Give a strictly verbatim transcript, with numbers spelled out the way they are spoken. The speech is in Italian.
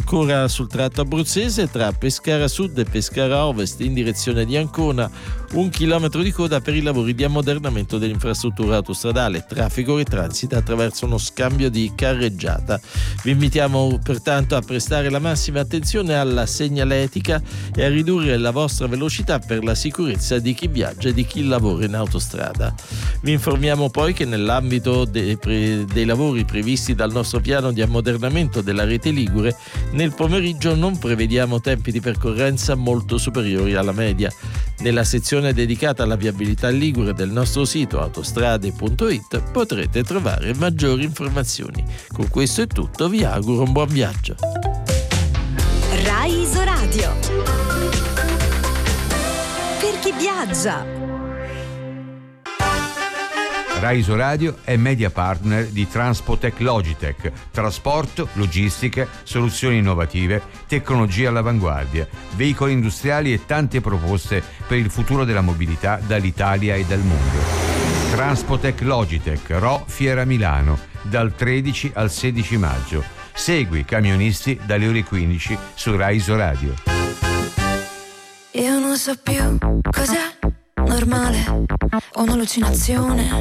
Ancora sul tratto abruzzese tra Pescara Sud e Pescara Ovest in direzione di Ancona, un chilometro di coda per i lavori di ammodernamento dell'infrastruttura autostradale. Traffico che transita attraverso uno scambio di carreggiata. Vi invitiamo pertanto a prestare la massima attenzione alla segnaletica e a ridurre la vostra velocità per la sicurezza di chi viaggia e di chi lavora in autostrada. Vi informiamo poi che nell'ambito dei, pre- dei lavori previsti dal nostro piano di ammodernamento della rete Ligure, nel pomeriggio non prevediamo tempi di percorrenza molto superiori alla media. Nella sezione dedicata alla viabilità ligure del nostro sito autostrade punto it potrete trovare maggiori informazioni. Con questo è tutto, vi auguro un buon viaggio. Rai Isoradio. Per chi viaggia. Rai Isoradio è media partner di Transpotec Logitech, trasporto, logistiche, soluzioni innovative, tecnologia all'avanguardia, veicoli industriali e tante proposte per il futuro della mobilità dall'Italia e dal mondo. Transpotec Logitech, Ro Fiera Milano, dal tredici al sedici maggio. Segui Camionisti dalle ore quindici su Rai Isoradio. Io non so più cos'è normale o un'allucinazione.